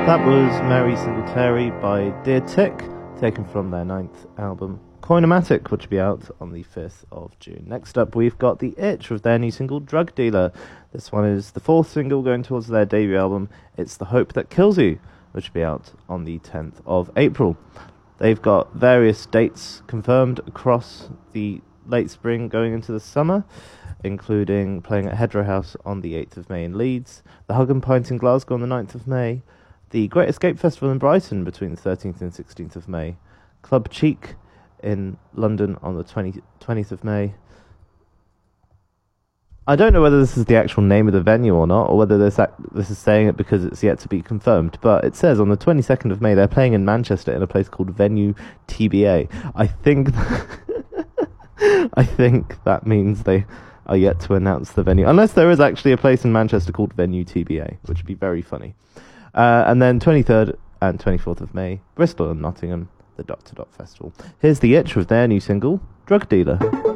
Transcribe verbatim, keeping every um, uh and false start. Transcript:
That was Mary Singletary by Dear Tick, taken from their ninth album, Coinomatic, which will be out on the fifth of June. Next up, we've got The Itch with their new single, Drug Dealer. This one is the fourth single going towards their debut album. It's The Hope That Kills You, which will be out on the tenth of April. They've got various dates confirmed across the late spring going into the summer, including playing at Hedgerow House on the eighth of May in Leeds, the Hug and Pint in Glasgow on the ninth of May, the Great Escape Festival in Brighton between the thirteenth and sixteenth of May, Club Cheek in London on the twentieth of May. I don't know whether this is the actual name of the venue or not, or whether this ac- this is saying it because it's yet to be confirmed, but it says on the twenty-second of May they're playing in Manchester in a place called Venue T B A. I think I think that means they are yet to announce the venue, unless there is actually a place in Manchester called Venue T B A, which would be very funny. Uh, and then twenty-third and twenty-fourth of May, Bristol and Nottingham, the Dot to Dot Festival. Here's The Itch with their new single, Drug Dealer.